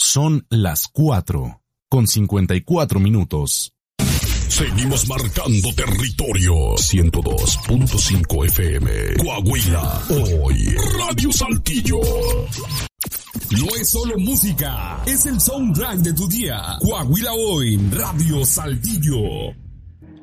Son las 4:54. Seguimos marcando territorio. 102.5 FM. Coahuila. Hoy. Radio Saltillo. No es solo música, es el soundtrack de tu día. Coahuila Hoy. Radio Saltillo.